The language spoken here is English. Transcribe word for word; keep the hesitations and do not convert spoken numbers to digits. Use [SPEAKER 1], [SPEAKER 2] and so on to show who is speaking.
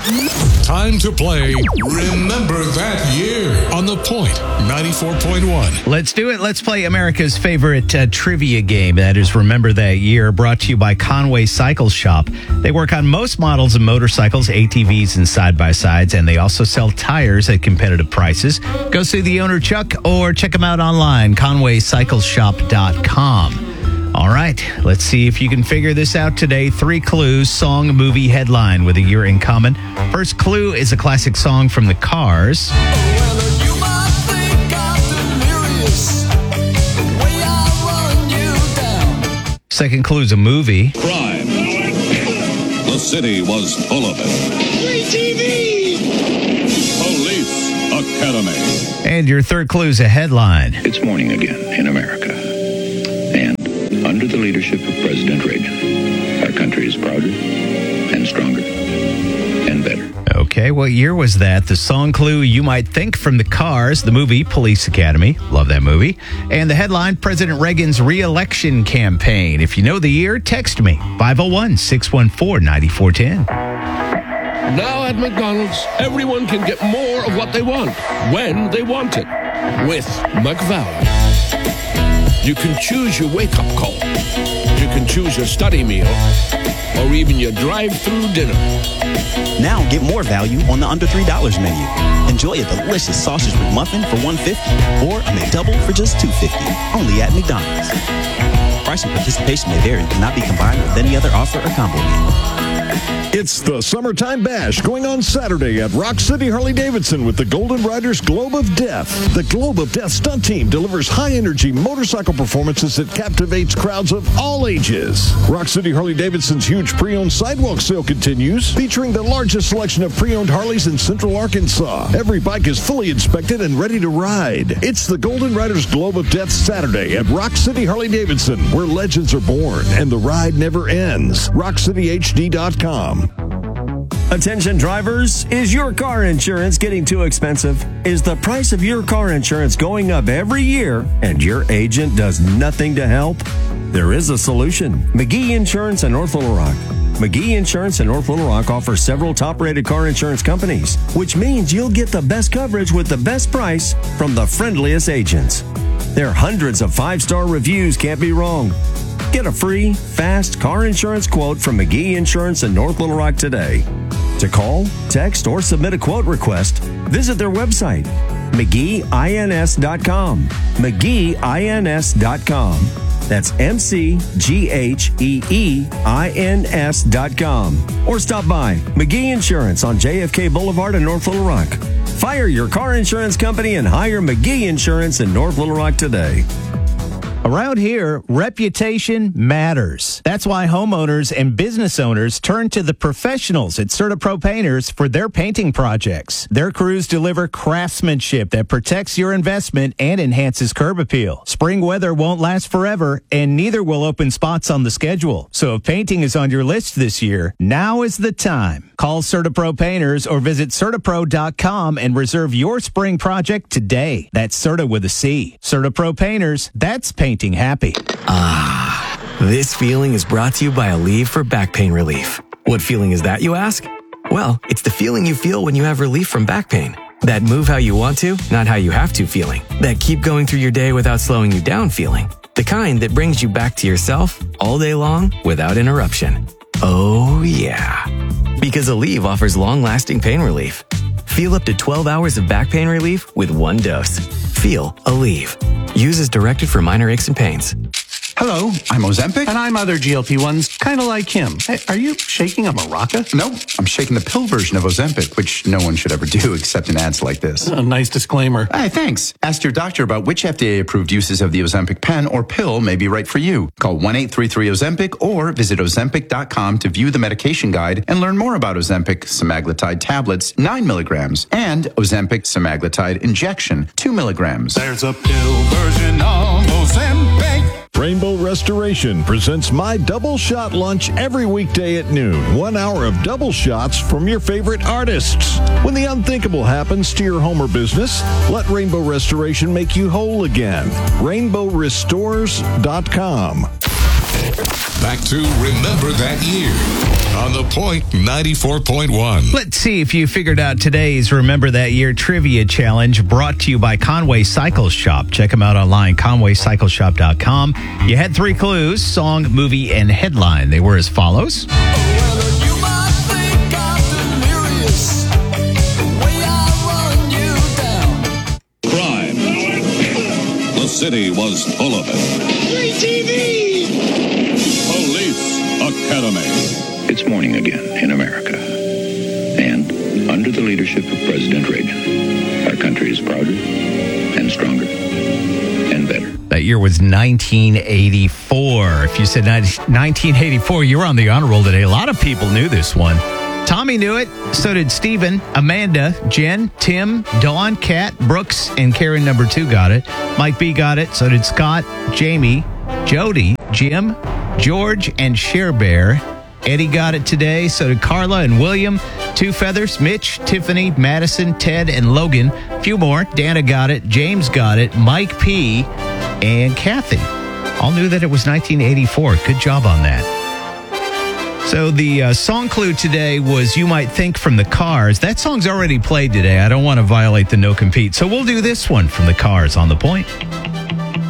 [SPEAKER 1] Time to play Remember That Year on The Point ninety-four point one.
[SPEAKER 2] Let's do it. Let's play America's favorite uh, trivia game. That is Remember That Year, brought to you by Conway Cycle Shop. They work on most models of motorcycles, A T Vs, and side-by-sides, and they also sell tires at competitive prices. Go see the owner, Chuck, or check them out online, conway cycle shop dot com. All right, let's see if you can figure this out today. Three clues, song, movie, headline with a year in common. First clue is a classic song from the Cars. Second clue is a movie.
[SPEAKER 3] Crime. The city was full of it. Free T V. Police Academy.
[SPEAKER 2] And your third clue is a headline.
[SPEAKER 4] It's morning again in America. And under the leadership of President Reagan, our country is prouder and stronger and better.
[SPEAKER 2] Okay, what year was that? The song clue you might think from the Cars, the movie Police Academy. Love that movie. And the headline, President Reagan's re-election campaign. If you know the year, text me, five oh one, six one four, nine four one oh.
[SPEAKER 5] Now at McDonald's, everyone can get more of what they want, when they want it, with McValue. You can choose your wake-up call. You can choose your study meal, or even your drive-through dinner.
[SPEAKER 6] Now get more value on the under three dollars menu. Enjoy a delicious sausage McMuffin for one dollar fifty or a McDouble for just two dollars fifty. Only at McDonald's. Price and participation may vary and cannot be combined with any other offer or combo meal.
[SPEAKER 7] It's the Summertime Bash going on Saturday at Rock City Harley-Davidson with the Golden Riders Globe of Death. The Globe of Death stunt team delivers high-energy motorcycle performances that captivates crowds of all ages. Rock City Harley-Davidson's huge pre-owned sidewalk sale continues, featuring the largest selection of pre-owned Harleys in Central Arkansas. Every bike is fully inspected and ready to ride. It's the Golden Riders Globe of Death Saturday at Rock City Harley-Davidson, where legends are born and the ride never ends. rock city h d dot com.
[SPEAKER 8] Attention drivers, is your car insurance getting too expensive? Is the price of your car insurance going up every year and your agent does nothing to help? There is a solution. McGee Insurance in North Little Rock. McGee Insurance in North Little Rock offers several top-rated car insurance companies, which means you'll get the best coverage with the best price from the friendliest agents. Their hundreds of five-star reviews can't be wrong. Get a free, fast car insurance quote from McGee Insurance in North Little Rock today. To call, text, or submit a quote request, visit their website, mcgee ins dot com. mcgee ins dot com. That's M C G H E E I N S dot com. Or stop by McGee Insurance on J F K Boulevard in North Little Rock. Fire your car insurance company and hire McGee Insurance in North Little Rock today.
[SPEAKER 2] Around here, reputation matters. That's why homeowners and business owners turn to the professionals at CertaPro Painters for their painting projects. Their crews deliver craftsmanship that protects your investment and enhances curb appeal. Spring weather won't last forever, and neither will open spots on the schedule. So if painting is on your list this year, now is the time. Call CertaPro Painters or visit certapro dot com and reserve your spring project today. That's Certa with a C. CertaPro Painters, that's painting. Painting happy.
[SPEAKER 9] Ah, this feeling is brought to you by Aleve for back pain relief. What feeling is that, you ask? Well, it's the feeling you feel when you have relief from back pain. That move how you want to, not how you have to feeling. That keep going through your day without slowing you down feeling. The kind that brings you back to yourself all day long without interruption. Oh, yeah. Because Aleve offers long-lasting pain relief. Feel up to twelve hours of back pain relief with one dose. Feel Aleve. Use as directed for minor aches and pains.
[SPEAKER 10] Hello, I'm Ozempic. And I'm other G L P ones, kind of like him. Hey, are you shaking a maraca?
[SPEAKER 11] No, I'm shaking the pill version of Ozempic, which no one should ever do except in ads like this.
[SPEAKER 10] A nice disclaimer.
[SPEAKER 11] Hey, thanks. Ask your doctor about which F D A-approved uses of the Ozempic pen or pill may be right for you. Call one eight three three Ozempic or visit ozempic dot com to view the medication guide and learn more about Ozempic semaglutide tablets, nine milligrams, and Ozempic semaglutide injection, two milligrams.
[SPEAKER 12] There's a pill version of Ozempic.
[SPEAKER 7] Rainbow Restoration presents My Double Shot Lunch every weekday at noon. One hour of double shots from your favorite artists. When the unthinkable happens to your home or business, let Rainbow Restoration make you whole again. rainbow restores dot com.
[SPEAKER 1] Back to Remember That Year on The Point ninety-four point one.
[SPEAKER 2] Let's see if you figured out today's Remember That Year Trivia Challenge, brought to you by Conway Cycle Shop. Check them out online, conway cycle shop dot com. You had three clues: song, movie, and headline. They were as follows.
[SPEAKER 3] Crime. The city was full of it.
[SPEAKER 12] Free T V!
[SPEAKER 3] Police Academy.
[SPEAKER 4] It's morning again in America. And under the leadership of President Reagan, our country is prouder and stronger and better.
[SPEAKER 2] That year was nineteen eighty-four. If you said nineteen eighty-four, you were on the honor roll today. A lot of people knew this one. Tommy knew it. So did Stephen, Amanda, Jen, Tim, Dawn, Kat, Brooks, and Karen number two got it. Mike B got it. So did Scott, Jamie, Jody, Jim, George, and Cher Bear. Eddie got it today. So did Carla and William. Two Feathers, Mitch, Tiffany, Madison, Ted, and Logan. A few more. Dana got it. James got it. Mike P. and Kathy all knew that it was nineteen eighty-four. Good job on that. So the uh, song clue today was You Might Think from the Cars. That song's already played today. I don't want to violate the no compete. So we'll do this one from the Cars on The Point.